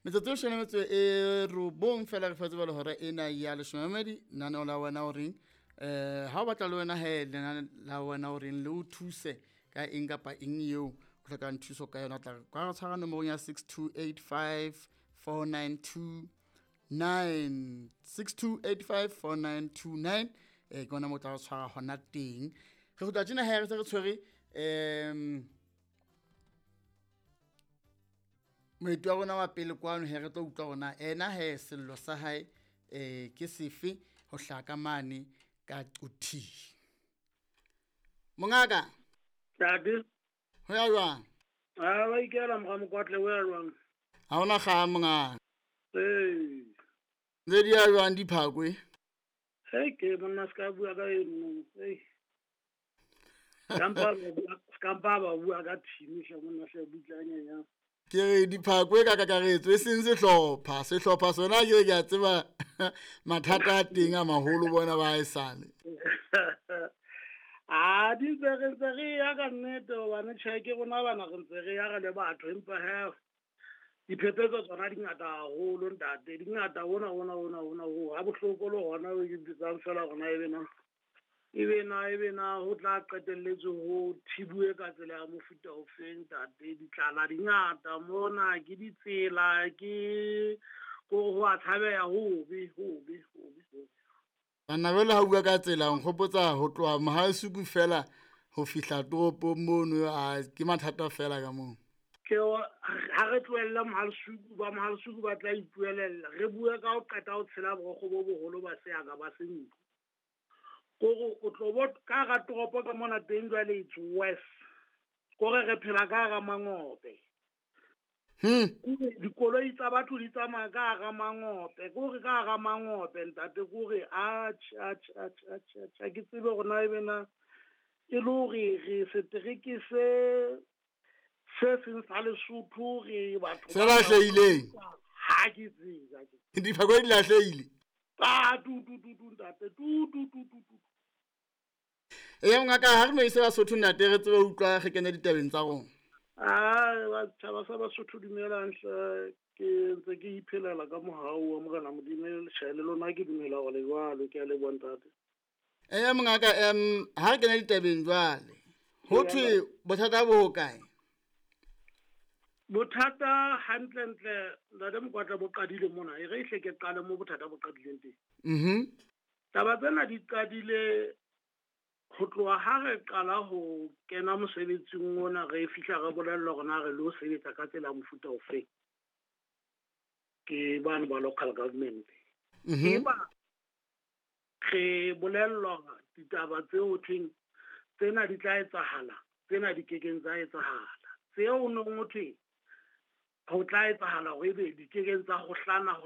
Metsotso e shwele metso e robong fela re fetse le hore ena ya leshomedi naneo la wena o reng ha o batla le wena he lenane la wena o reng le o thuse ka eng kapa eng eo o hlokang thuso ka yona tla ka re tshwara nomorong ya 6285 492 62854929 ke ona mo tla tshwara hona teng re go tla tjena he re se re tshwere moeti wa rona wa pele kwano he re tlo utlwa rona ena he sello sa hae ke sefe ho hlaka mane ka Quthi. Mongaka Tadi. ho ya jwang? Wa ikela mga mokwatle wa jwang. Ha ona kga mongaka. Hey. Di ya jwang diphakwe? Hey ke monna ska bua ka eno. Hey. Skampa ba bua ka thimi sha monna se butlanya ya. Ke re diphakwe ka kakaretso e seng sehlopha sona ke a tseba mathata a teng a maholo bona ba haesale. Di beretse re ya ka nnete bana tsheke bona bana re ntse re ya ga le batho empa he diphephetso tsona di ngata haholo ntate di ngata ona ho ha bohloko le hona o di bitsang fela gona e bena ho tla qetelletse ho thibue ka tsela ya mofuta o feng ntate ditlala di ngata mona ke ditsela ke go a tshabeha hobe. Bana bele ha bua ka tsela nkgopotsa ho tloha Mohalesuku fela ho fihla toropong mono ke mathata fela ka moo. Ke ha re tloella Mohalesuku ba tla ipuelela re bue ka ho qeta ho tshela borokgo bo boholo ba seaka ba senko go o tlo bot ka ga toropo ka mona teng jwale it's west gore re phela ka ga mangope dikoloi tsa batho di tsamaya ka ga mangope gore ka ga mangope ntate gore a ke tsebe gona e bena e le hore re setereke se seng sa Lesotho re batho se lahlehileng ha ke tseba diphakwe di lahlehile ntate ngaka ha re no ise Basotho ntate re tsebe utlwa re kene ditabeng tsa rona. ba tshaba sa Basotho dumelang ke ntse ke iphelela ka mohau wa morena Modimo le lona ke dumela gore le jwalo ke a le bontate. Mongaka ha re kene ditabeng jwale ho thwe bothata bo hokae? Bothata hantle ntate Mokwatla bo qadile mona e re ihle ke qale mo bothata bo qadileng teng. Taba tsena di qadile ho tloha ha re qala ho kena mosebetsing ona re fihla re bolella gona re lo sebetsa ka tsela mofuta o feng ke bana ba local government ba re bolellwa ditaba tseo thweng tsena di tla etsahala tsena di kekeng tsa etsahala tseo no motho ho tla etsahala ho ebe di kekeng tsa go hlana